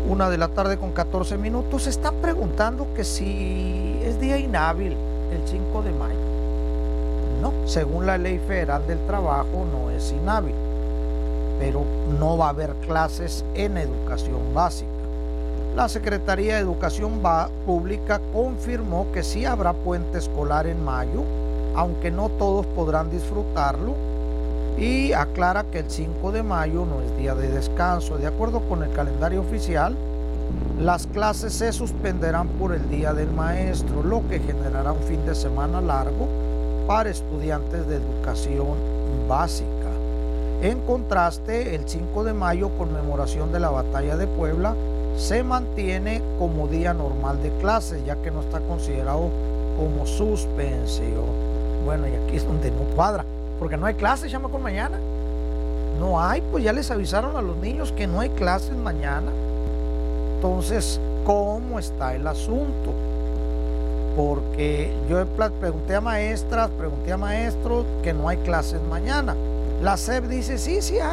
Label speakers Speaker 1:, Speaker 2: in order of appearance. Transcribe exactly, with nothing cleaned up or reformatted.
Speaker 1: Una de la tarde con catorce minutos. Se están preguntando que si es día inhábil el cinco de mayo. No, según la Ley Federal del Trabajo no es inhábil, pero no va a haber clases en educación básica. La Secretaría de Educación Pública confirmó que sí habrá puente escolar en mayo, aunque no todos podrán disfrutarlo, y aclara que el cinco de mayo no es día de descanso. De acuerdo con el calendario oficial, las clases se suspenderán por el Día del Maestro, lo que generará un fin de semana largo para estudiantes de educación básica. En contraste, el cinco de mayo, conmemoración de la Batalla de Puebla, se mantiene como día normal de clases, ya que no está considerado como suspensión. Bueno, y aquí es donde no cuadra, porque no hay clases, llama con mañana. No hay, pues ya les avisaron a los niños que no hay clases mañana. Entonces, ¿cómo está el asunto? Porque yo pregunté a maestras, pregunté a maestros que no hay clases mañana. La S E P dice, sí, sí hay.